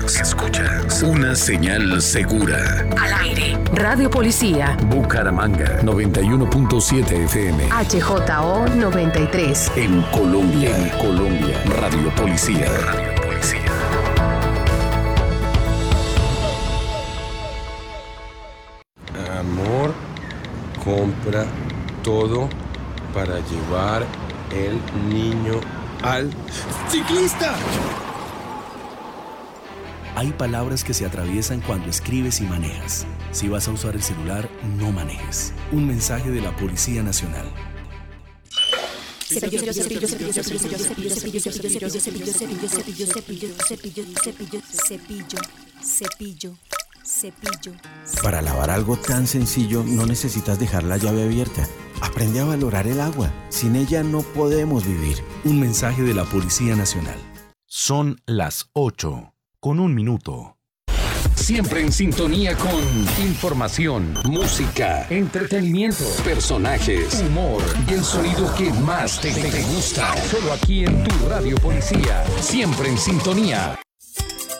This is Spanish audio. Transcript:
Escuchas una señal segura. Al aire. Radio Policía. Bucaramanga 91.7 FM. HJO 93. En Colombia. Radio Policía. Amor compra todo para llevar el niño al ciclista. Hay palabras que se atraviesan cuando escribes y manejas. Si vas a usar el celular, no manejes. Un mensaje de la Policía Nacional. Cepillo. Para lavar algo tan sencillo no necesitas dejar la llave abierta. Aprende a valorar el agua. Sin ella no podemos vivir. Un mensaje de la Policía Nacional. Son las 8:01. Siempre en sintonía con información, música, entretenimiento, personajes, humor y el sonido que más te gusta. Solo aquí en tu Radio Policía. Siempre en sintonía.